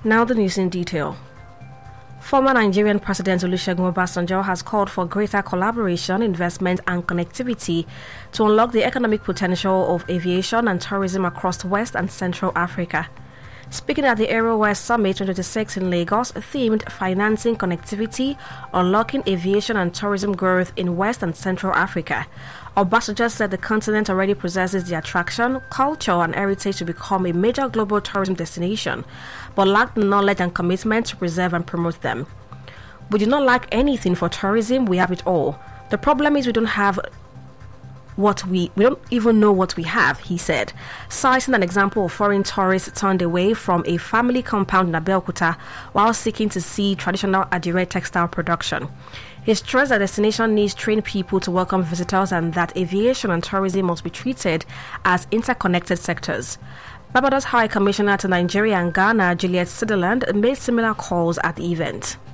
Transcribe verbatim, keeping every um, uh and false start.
Now the news in detail. Former Nigerian President Olusegun Obasanjo has called for greater collaboration, investment and connectivity to unlock the economic potential of aviation and tourism across West and Central Africa. Speaking at the Aero West Summit twenty twenty-six in Lagos, themed Financing Connectivity, Unlocking Aviation and Tourism Growth in West and Central Africa, Obasanjo said the continent already possesses the attraction, culture and heritage to become a major global tourism destination, but lacked the knowledge and commitment to preserve and promote them. We do not lack anything for tourism, we have it all. The problem is we don't have what we we don't even know what we have, he said, citing an example of foreign tourists turned away from a family compound in Abeokuta while seeking to see traditional Adire textile production. He stressed that the destination needs trained people to welcome visitors and that aviation and tourism must be treated as interconnected sectors. Barbados High Commissioner to Nigeria and Ghana, Juliet Sutherland, made similar calls at the event.